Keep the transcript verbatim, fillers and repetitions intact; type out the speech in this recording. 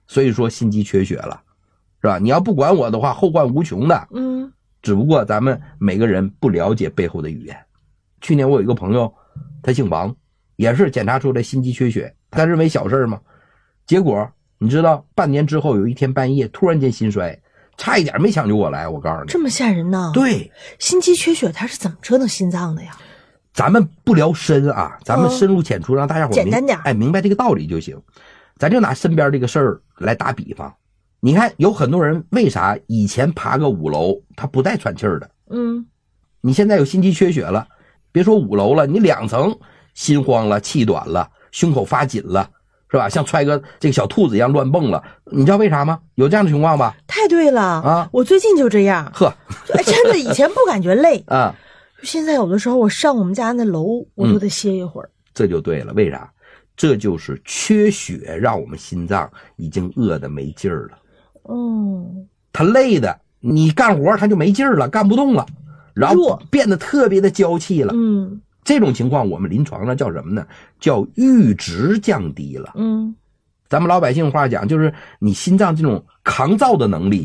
所以说心肌缺血了，是吧？你要不管我的话，后患无穷的。 嗯， 只不过咱们每个人不了解背后的语言。去年我有一个朋友，他姓王，也是检查出来心肌缺血，他认为小事嘛，结果你知道半年之后有一天半夜突然间心衰，差一点没抢救过来。我告诉你， 这么吓人呢？ 对， 心肌缺血它是怎么折腾心脏的呀？ 咱们不聊深啊，咱们深入浅出，让大家伙简单点， 哎，明白这个道理就行。咱就拿身边这个事儿来打比方，你看有很多人为啥以前爬个五楼他不带喘气儿的？ 嗯， 你现在有心肌缺血了，别说五楼了，你两层心慌了，气短了，胸口发紧了，是吧？像揣个这个小兔子一样乱蹦了，你知道为啥吗？有这样的情况吧？ 太对了啊！ 我最近就这样。 呵， 哎，真的，以前不感觉累啊， 现在有的时候我上我们家那楼，我都得歇一会儿。 嗯，这就对了，为啥？这就是缺血让我们心脏已经饿得没劲儿了。 哦， 他累的，你干活他就没劲儿了，干不动了，然后变得特别的娇气了。 嗯， 这种情况我们临床上叫什么呢？叫阈值降低了。 嗯， 咱们老百姓话讲，就是你心脏这种抗造的能力